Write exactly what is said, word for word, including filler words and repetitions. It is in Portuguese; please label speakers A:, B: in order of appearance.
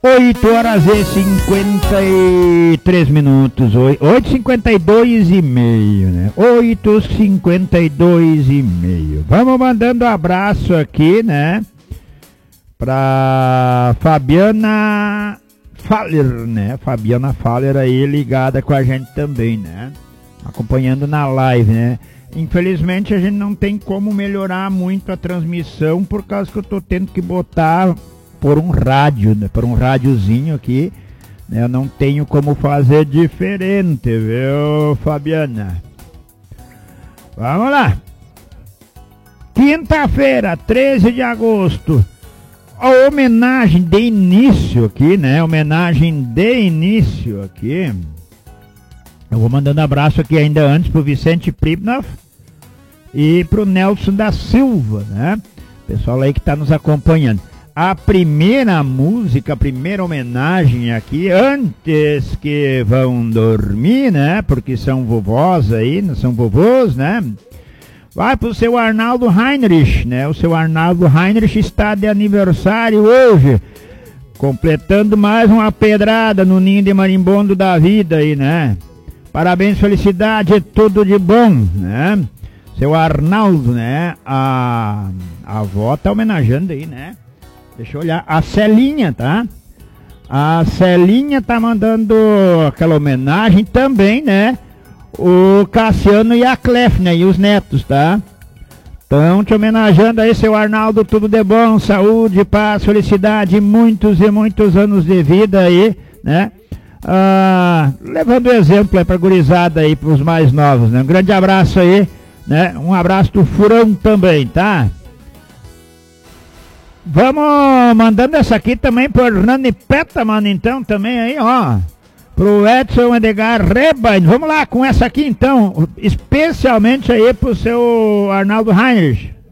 A: oito horas e cinquenta e três minutos, oito e cinquenta e dois e meio, né? oito e cinquenta e dois e meio. Vamos mandando um abraço aqui, né? Pra Fabiana Faller, né? Fabiana Faller aí ligada com a gente também, né? Acompanhando na live, né? Infelizmente a gente não tem como melhorar muito a transmissão por causa que eu tô tendo que botar por um rádio, né? Por um rádiozinho aqui, né? Eu não tenho como fazer diferente, viu, Fabiana? Vamos lá. Quinta-feira, treze de agosto. A homenagem de início aqui, né? Homenagem de início aqui. Eu vou mandando abraço aqui ainda antes pro Vicente Pribnoff e pro Nelson da Silva, né? Pessoal aí que tá nos acompanhando. A primeira música, a primeira homenagem aqui, antes que vão dormir, né? Porque são vovós aí, não são vovôs, né? Vai pro seu Arnaldo Heinrich, né? O seu Arnaldo Heinrich está de aniversário hoje, completando mais uma pedrada no ninho de marimbondo da vida aí, né? Parabéns, felicidade, tudo de bom, né? Seu Arnaldo, né? A, a avó tá homenageando aí, né? Deixa eu olhar. A Celinha, tá? A Celinha tá mandando aquela homenagem também, né? O Cassiano e a Clef, né? E os netos, tá? Estão te homenageando aí, seu Arnaldo, tudo de bom, saúde, paz, felicidade, muitos e muitos anos de vida aí, né? Ah, levando exemplo aí pra gurizada aí, pros mais novos, né? Um grande abraço aí, né? Um abraço do Furão também, tá? Vamos mandando essa aqui também pro Hernani Petaman, então, também aí, ó. Pro Edson Edgar Rebain. Vamos lá com essa aqui, então, especialmente aí pro seu Arnaldo Heinrich.